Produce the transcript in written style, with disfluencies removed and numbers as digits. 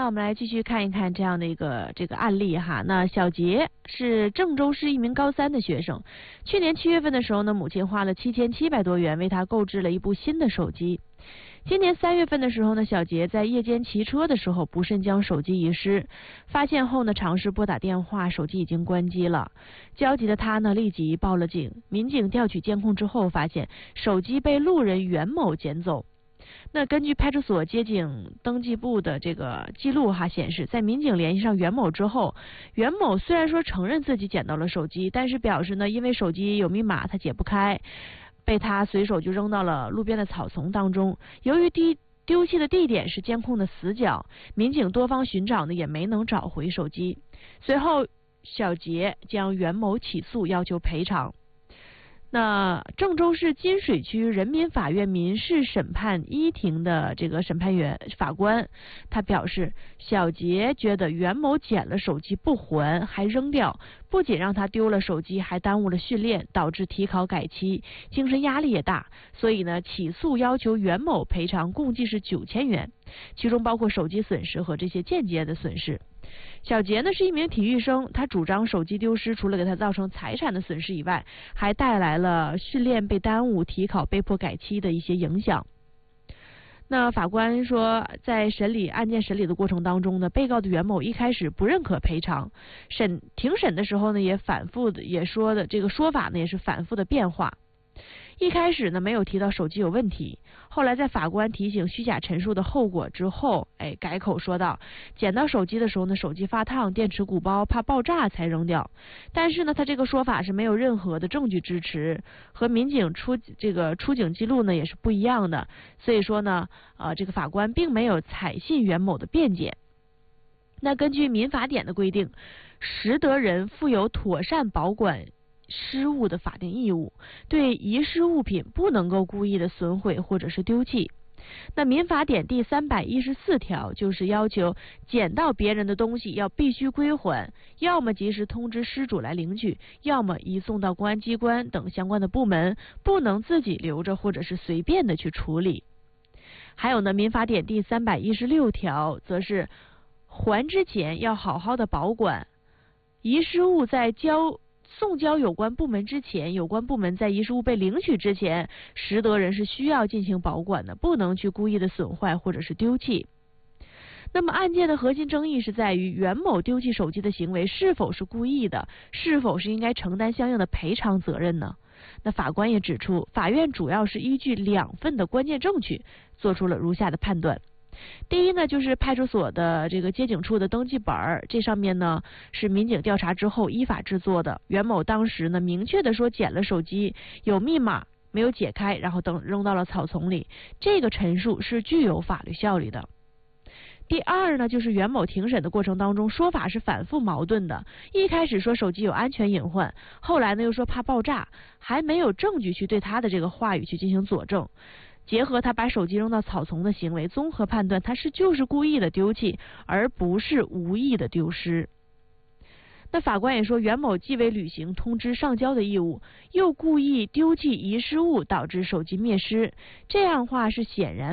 那我们来继续看一看这样的一个案例哈。那小杰是郑州市一名高3的学生，去年7月份的时候呢，母亲花了7700多元为他购置了一部新的手机。今年3月份的时候呢，小杰在夜间骑车的时候不慎将手机遗失，发现后呢，尝试拨打电话，手机已经关机了。焦急的他呢，立即报了警。民警调取监控之后，发现手机被路人袁某捡走。那根据派出所接警登记簿的这个记录显示，在民警联系上袁某之后，袁某虽然说承认自己捡到了手机，但是表示呢，因为手机有密码他解不开，被他随手就扔到了路边的草丛当中。由于丢弃的地点是监控的死角，民警多方寻找呢也没能找回手机。随后小杰将袁某起诉，要求赔偿。那郑州市金水区人民法院民事审判一庭的这个审判员法官，他表示，小杰觉得袁某捡了手机不还还扔掉，不仅让他丢了手机，还耽误了训练，导致提考改期，精神压力也大，所以呢，起诉要求袁某赔偿共计是9000元，其中包括手机损失和这些间接的损失。小杰呢是一名体育生，他主张手机丢失除了给他造成财产的损失以外，还带来了训练被耽误、提考被迫改期的一些影响。那法官说，在案件审理的过程当中呢，被告的袁某一开始不认可赔偿，庭审的时候呢也反复的也说的这个说法呢也是反复的变化。一开始呢没有提到手机有问题，后来在法官提醒虚假陈述的后果之后，改口说道，捡到手机的时候呢，手机发烫，电池鼓包，怕爆炸才扔掉。但是呢，他这个说法是没有任何的证据支持，和民警出警记录呢也是不一样的。所以说呢，这个法官并没有采信袁某的辩解。那根据民法典的规定，拾得人负有妥善保管失物的法定义务，对遗失物品不能够故意的损毁或者是丢弃。那民法典第314条就是要求捡到别人的东西要必须归还，要么及时通知失主来领取，要么移送到公安机关等相关的部门，不能自己留着或者是随便的去处理。还有呢，民法典第316条则是还之前要好好的保管，遗失物在送交有关部门之前，有关部门在遗失物被领取之前，拾得人是需要进行保管的，不能去故意的损坏或者是丢弃。那么案件的核心争议是在于袁某丢弃手机的行为是否是故意的，是否是应该承担相应的赔偿责任呢？那法官也指出，法院主要是依据2份的关键证据做出了如下的判断。第一呢，就是派出所的这个接警处的登记本，这上面呢是民警调查之后依法制作的。袁某当时呢明确的说捡了手机，有密码没有解开，然后扔到了草丛里，这个陈述是具有法律效力的。第二呢，就是袁某庭审的过程当中说法是反复矛盾的，一开始说手机有安全隐患，后来呢又说怕爆炸，还没有证据去对他的这个话语去进行佐证。结合他把手机扔到草丛的行为，综合判断他就是故意的丢弃，而不是无意的丢失。那法官也说，袁某既未履行通知上交的义务，又故意丢弃遗失物，导致手机灭失，这样的话是显然